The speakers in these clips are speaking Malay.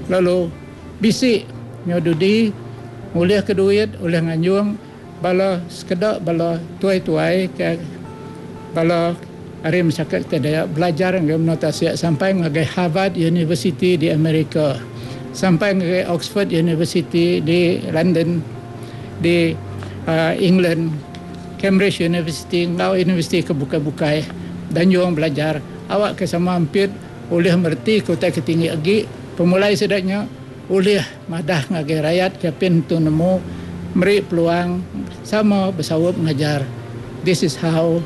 lalu bisik nyodudi oleh ke duit oleh nganjung bala sekedar bala tuai-tuai ke bala hari masyarakat kita belajar dengan notasi sampai ngagai Harvard University di Amerika, sampai ngagai Oxford University di London, di England, Cambridge University, ngau universiti kebuka-bukai dan juga belajar awak ke sama hampir oleh merti kota ketinggi lagi pemulai sedaknya oleh madah ngagai rakyat ke pintu nemu beri peluang sama bersawap mengajar. This is how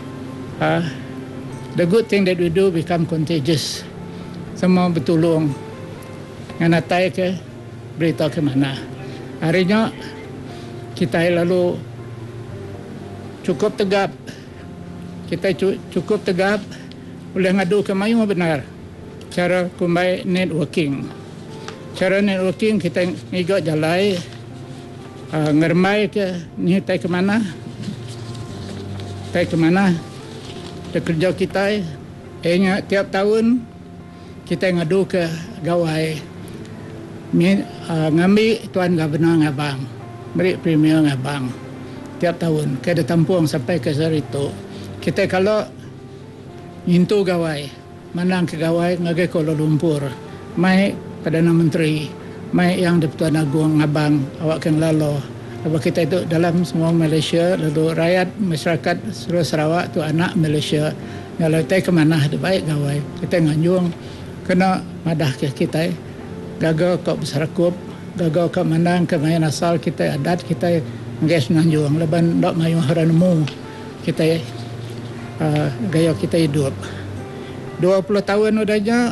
the good thing that we do become contagious. Semua bertolong nganatai ke berita ke mana. Harinya kita lalu cukup tegap. Kita cukup tegap boleh ngadu ke mayu benar. Cara kumbai networking. Cara networking kita ngigak jalai ngermai ke ni tai ke mana? Tai ke mana? Kerja kita tiap tahun kita ngadu ke gawai ngambil tuan gubernur ngabang beri premier ngabang tiap tahun kita tampung sampai ke Sarito. Kita kalau ngintu gawai menang ke gawai ngagai Kuala Lumpur mai Perdana Menteri mai yang Di-Pertuan Agong ngabang awak kan lalu apa kita itu dalam semua Malaysia lalu rakyat masyarakat seluruh Sarawak tu anak Malaysia kalau kita ke mana ada baik gawai kita nganjung kena madah ke kita gagal kau bersarakup gagal kau menang ke main asal kita adat kita nges nganjung leban dok mayu haranmu kita gaya kita hidup 20 tahun udahnya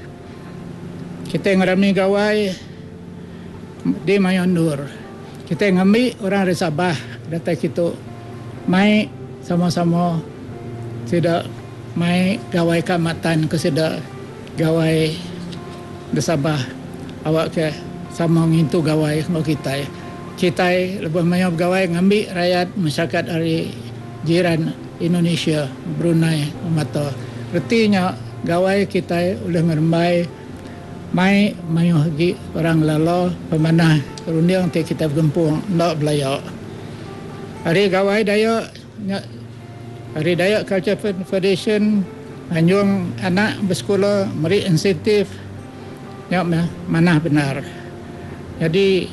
kita ngerami gawai di Mayundur. Kita ngambil orang dari Sabah datang kita mai sama-sama tidak mai gawai kamatan ke tidak gawai di Sabah awak ke sama ngintu gawai ngau kita. Kita lebih banyak gawai ngambil rakyat masyarakat dari jiran Indonesia, Brunei, Mata. Artinya gawai kita oleh ngermai mai mayuh gi orang lalo pemanah runding te kita gempung nak belayak hari gawai dayak hari dayak Culture Foundation anjung anak bersekolah beri insentif nyak manah benar jadi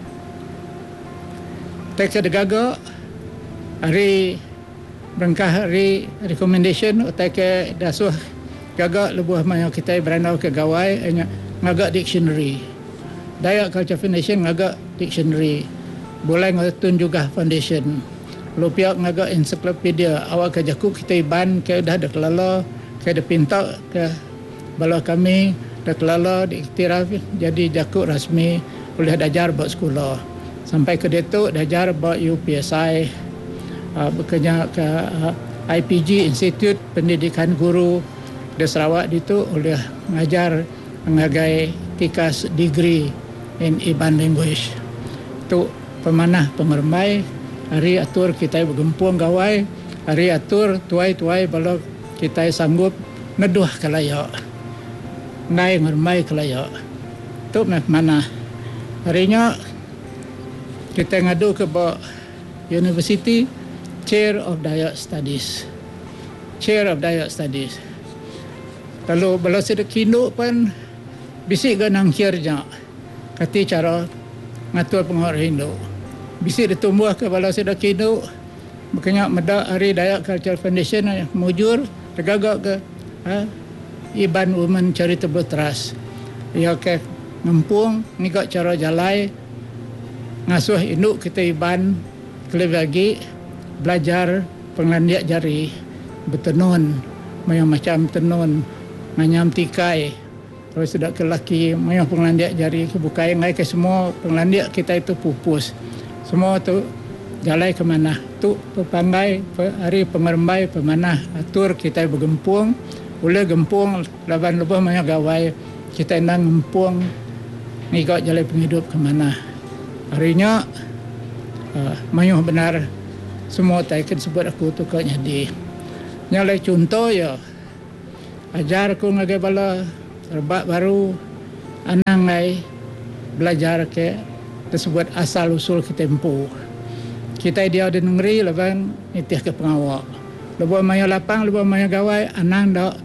teks degaga hari berangkah hari recommendation utai ke dasuh gagak lebuh mayuh kita beranau ke gawai ngagak dictionary. Dayak Culture Foundation ngagak dictionary. Boleh ngatun juga foundation. Lupiak ngagak ensiklopedia. Awak ke jaku kita iban ke dah ada kelala. Ke ada pinta ke bala kami. Dah kelala diiktiraf jadi jaku rasmi. Boleh dajar buat sekolah. Sampai ke detuk dajar buat UPSI. Bekerja ke IPG Institute Pendidikan Guru di Sarawak itu oleh mengajar mengagai tikas degree in Iban language. Tu pemanah pengermai hari atur kita bergempung gawai hari atur tuai-tuai bala kita sanggup neduh ke layak ngai ngermai ke layak tu mana harinya kita ngadu ke University Chair of Dayak Studies lalu bala sedek kinuk pun bisik ke nangkir je kati cara ngatur pengaruh Hindu bisik ditumbuh ke bala sedek kinuk makanya medak hari Dayak Culture Foundation mujur tergagak ke Iban Women Charitable Trust ia ke ngempung ngigak cara jalai ngasuh induk kita Iban kelebih lagi belajar pengelandiak jari bertenun macam tenun nganyam tikai terus sudah ke laki mayang pengelandiak jari kebukai ngai ke semua pengelandiak kita itu pupus semua tu jalai ke mana tu pepangai hari pengermai pemanah atur kita bergempung boleh gempung laban lebah mayang gawai kita nang gempung ngigak jalai penghidup ke mana harinya mayuh benar semua taikan sebut aku tu kau nyadi nyalai contoh ya ajar aku ngagai bala terbak baru anang ai belajar ke tersebut asal usul kita tempuh. Kita dia di negeri leban nitih ke pengawak. Lepas maya lapang, lepas maya gawai, anang dak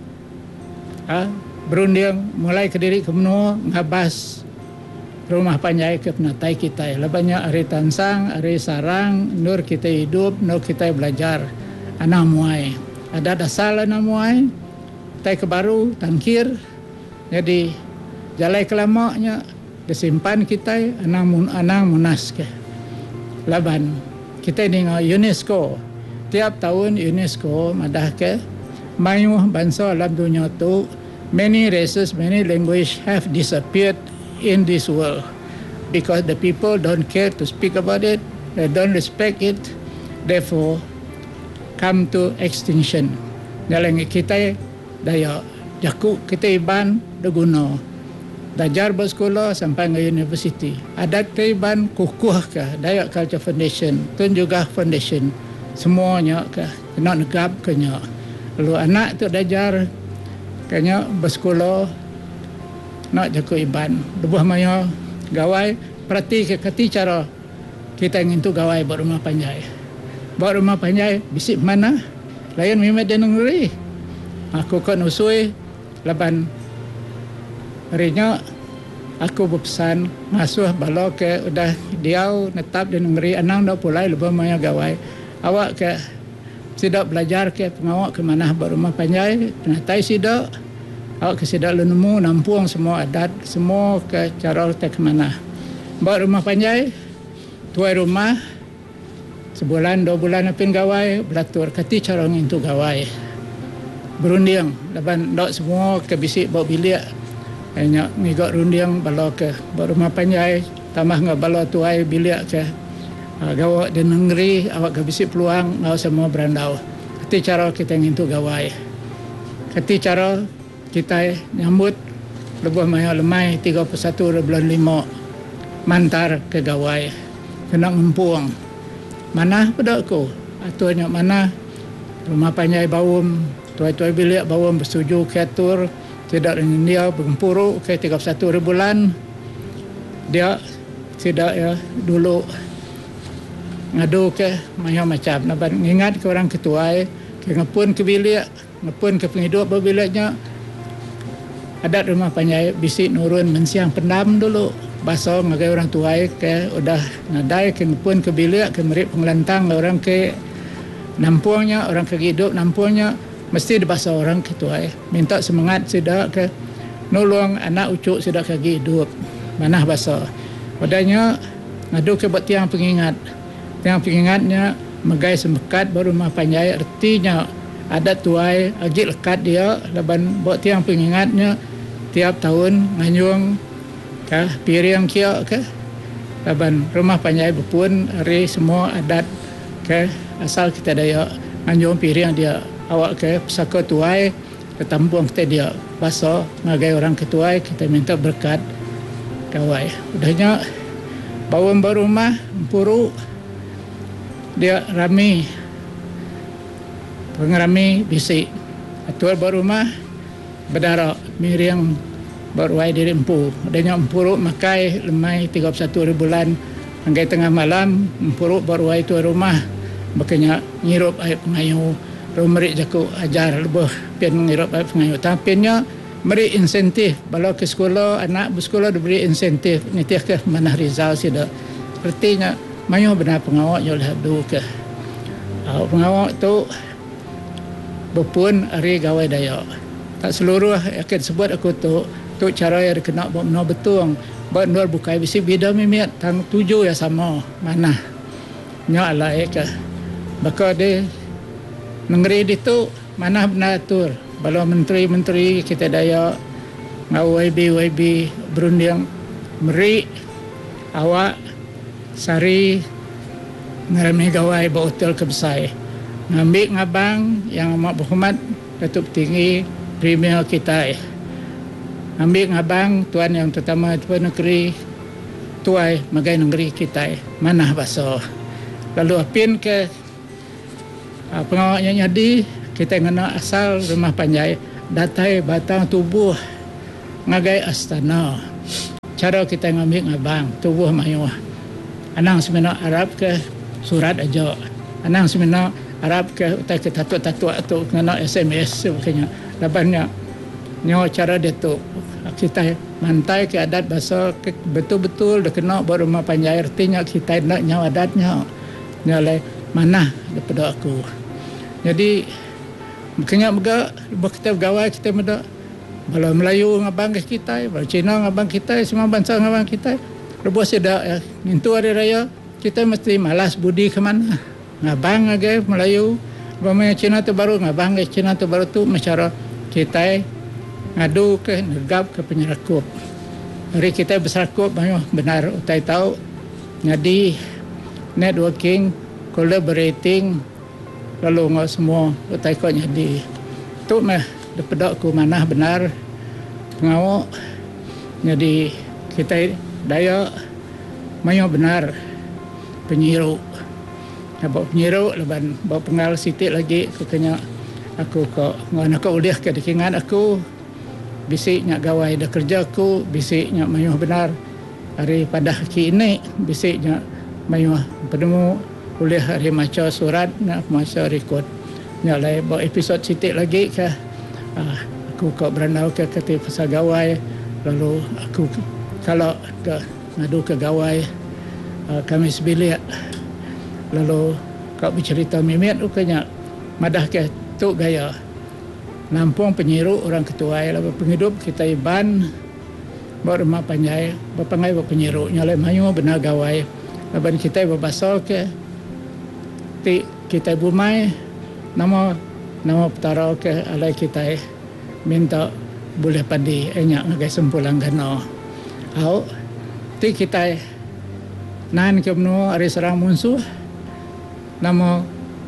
berunding mulai ke diri ke menua ngabas rumah panjai ke penatai kita. Lebihnya hari tansang, hari sarang, nur kita hidup, nur kita belajar. Anak muai. Ada dasar anak muai, tai ke baru, tangkir. Jadi, jalai kelamaknya, disimpan kita, anak munas ke. Laban, kita dengan UNESCO. Tiap tahun UNESCO madah ke, mayu bangsa alam dunia tu, many races, many languages have disappeared in this world because the people don't care to speak about it, they don't respect it, therefore come to extinction. Dalam kita daya jaku kita iban daguna dajar bersekolah sampai ke universiti. Adat kita iban kukuh ke Dayak Culture Foundation, Tun juga Foundation, semuanya ke kena negap kena. Lalu anak tu dajar kena bersekolah nak jaku iban. Lebuh maya gawai perhati ke kati cara kita ingin tu gawai buat rumah panjai. Buat rumah panjai bisik mana? Lain mimet di negeri. Aku kan usui laban harinya aku berpesan ngasuh bala ke udah diau netap di negeri anang dah pulai lebuh maya gawai. Awak ke sidak belajar ke pengawak ke mana buat rumah panjai, penatai sidak. Awak ke sidak lenemu nampung semua adat, semua ke cara ke mana. Buat rumah panjai, tuai rumah, sebulan, 2 bulan apin gawai, belatur, kati cara ngintu gawai. Berunding, laban dok semua ke bisik bawa bilik, hanya ngigak runding bala ke buat rumah panjai, tambah ngak bala tuai bilik ke gawak di negeri, awak ke bisik peluang, ngau semua berandau. Kati cara kita ngintu gawai. Kati cara kita nyambut lebuh maya lemai 31 bulan 5 mantar ke gawai kena ngumpung mana pada aku aturnya mana rumah panjai bawum tuai-tuai bilik bawum bersetuju ke atur tidak dengan dia bergempuru ke 31 bulan dia tidak ya dulu ngadu ke macam naban ingat ke orang ketuai ke ngepun ke bilik ngepun ke penghidup berbiliknya adat rumah panjai bisik nurun mensiang pendam dulu bahasa ngagai orang tuai ke udah nadai ke ngepun ke bilik ke merik pengelantang orang ke nampungnya orang ke hidup nampungnya mesti bahasa orang ke tuai minta semangat sidak ke nolong anak ucuk sidak ke hidup manah bahasa padanya ngadu ke buat tiang pengingatnya megai semekat baru rumah panjai artinya adat tuai agak lekat dia laban buat tiang pengingatnya tiap tahun nganyung ke piring kia ke laban rumah panjai berpun hari semua adat ke asal kita daya nganyung piring dia awak ke pesaka tuai ke tambung kita dia bahasa ngagai orang ketuai kita minta berkat kawai udahnya bawang berumah empuru dia rami pengerami bisik atur berumah berdarah miring berwai diri empu adanya empuruk makai lemai 31 bulan hingga tengah malam empuruk berwai tu rumah makanya ngirup air pengayu rumeri jaku ajar lebih pian ngirup air pengayu tapinya beri insentif kalau ke sekolah anak bersekolah diberi insentif nitih ke mana Rizal sida sepertinya mayu benar pengawak yo lah du ke pengawak tu berpun hari gawai daya tak seluruh akan sebut aku tu cara yang kena buat benar betul buat nur bukai bisi bida mimiat tang 7 ya sama mana nya alai ke baka de negeri di tu mana benar atur bala menteri kita daya ngau YB berunding meri awak sari ngarami gawai ba hotel kebesai ngambil ngabang yang amat berhormat Datuk Tinggi Premier kita ambil ngabang tuan yang terutama tuan negeri tuai magai negeri kita mana bahasa lalu apin ke pengawaknya jadi kita kena asal rumah panjai datai batang tubuh ngagai astana cara kita ngambil ngabang tubuh mayuh. Anang semena Arab ke surat aja. Anang semena Arab ke utai ke tatu-tatu atau kena SMS sebagainya. Labannya nyo cara dia tu kita mantai ke adat bahasa betul-betul dah kena baru rumah panjai artinya kita nak nyaw adatnya nyalai mana daripada aku. Jadi makanya kita gawai kita muda kalau Melayu ngabang kita, kalau Cina ngabang kita, semua bangsa ngabang kita. Lepas sedap ya, itu hari raya kita mesti malas budi ke mana. Ngabang aja Melayu, bagaimana Cina tu baru ngabang Cina tu baru tu masyarakat kita ngadu ke negap ke penyerakup. Hari kita berserakup banyak benar utai tahu. Jadi networking, collaborating, lalu ngau semua utai kau jadi. Tu mah daripada aku mana benar ngau. Jadi kita daya banyak benar penyiru. Bawa penyiru leban bawa pengal sitik lagi aku kena aku kau ngau nak uliah ke dekingan aku. Bisiknya gawai dah kerja aku, bisiknya mayuh benar. Hari pada kini bisiknya mayuh penemu oleh hari maca surat nak maca rekod. Nyalai bawa episod sitik lagi ke aku kau berandau ke kata pasal gawai. Lalu aku kalau ke ngadu ke gawai kami sebilik. Lalu kau bercerita mimit rupanya madah ke tu gaya. Nampung penyiru orang ketua lalu penghidup kita iban bawa rumah panjai berpangai bawa penyiru nyalai mayu benar gawai laban kita berbasal ke ti kita bumai nama petara ke alai kita minta boleh padi enyak ngagai sempulang gano au ti kita nan ke menu hari serang musuh nama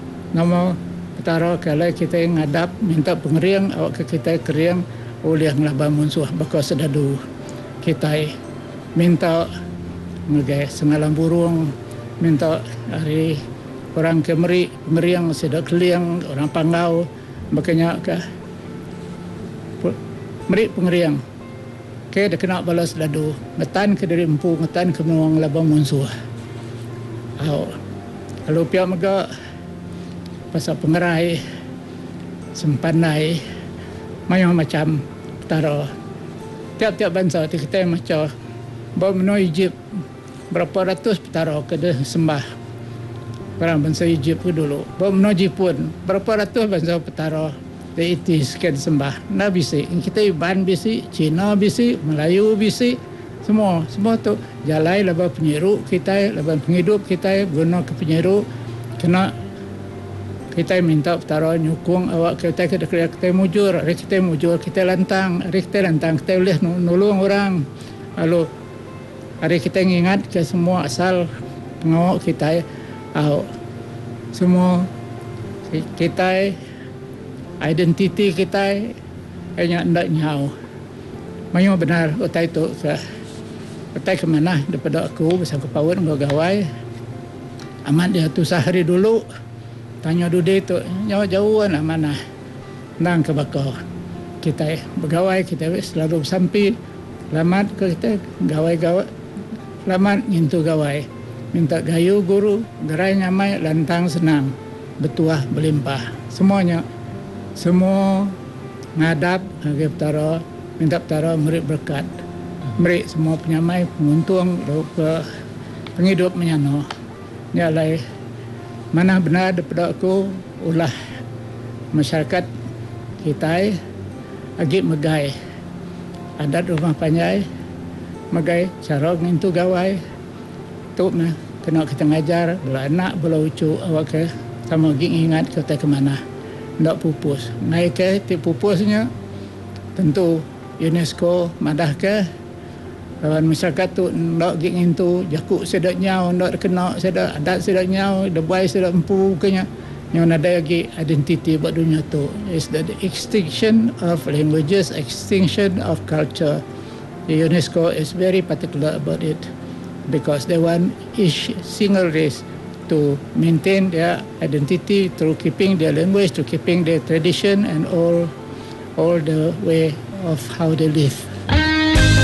petara kalau kita ngadap minta pengeriang awak ke kita keriang oleh ngelaba musuh bakal sedadu kita minta ngagai sengalam burung minta hari orang kemeri pengeriang sedak keliang orang pangau makanya ke meri pengeriang ke dah kena balas sedadu ngetan ke dari empu ngetan ke menuang ngelaba musuh kalau pihak mega pasal pengerai, sempanai, macam petara. Tiap-tiap bangsa kita macam bawa menua Egypt berapa ratus petara kena sembah. Orang bangsa Egypt dulu. Bawa menua Jepun berapa ratus bangsa petara deitis kena sembah. Nah bisik. Kita Iban bisik, Cina bisik, Melayu bisik. Semua tu jalai lepas penyiru kita, lepas penghidup kita guna ke penyiru kena kita minta petara nyukung awak kita mujur, hari kita mujur, kita lantang, kita boleh nolong orang. Lalu hari kita ingat ke semua asal pengawak kita, semua kita, identiti kita, hanya hendak nyau. Mayu benar, utai tu utai ke mana daripada aku, bersama kepawat gawai. Amat dia tu sehari dulu. Tanya dude tu jauh-jauh lah mana nang ke bakau kita bergawai kita selalu sampai lamat ke kita gawai lamat ngintu gawai minta gayu guru gerai nyamai lantang senang betuah berlimpah semuanya semua ngadap harga petara minta petara merik berkat merik semua penyamai penguntung penghidup menyano nyalai mana benar daripada aku ulah masyarakat kita agak megai adat rumah panjai megai cara ngintu gawai tu nah kena kita ngajar bila anak bila ucu awak ke sama ingat kita ke mana ndak pupus naik ke ti pupusnya tentu UNESCO madah ke lawan masyarakat tu ndak gingin tu jakuk sedak nyau ndak kena sedak adat sedak nyau debai sedak empu kenya yang ada lagi identiti buat dunia tu is the extinction of languages, extinction of culture. The UNESCO is very particular about it because they want each single race to maintain their identity through keeping their language, to keeping their tradition and all the way of how they live.